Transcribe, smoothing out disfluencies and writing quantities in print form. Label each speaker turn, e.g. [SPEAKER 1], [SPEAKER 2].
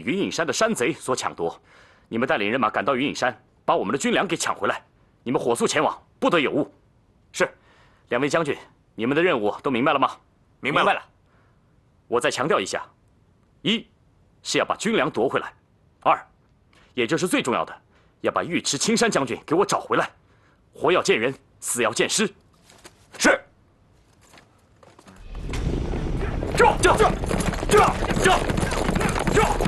[SPEAKER 1] 云隐山的山贼所抢夺。你们带领人马赶到云隐山，把我们的军粮给抢回来。你们火速前往，不得有误。是，两位将军，你们的任务都明白了吗？
[SPEAKER 2] 明白了。
[SPEAKER 1] 我再强调一下：一是要把军粮夺回来；二，也就是最重要的，要把尉迟青山将军给我找回来。活要见人，死要见尸。是。这。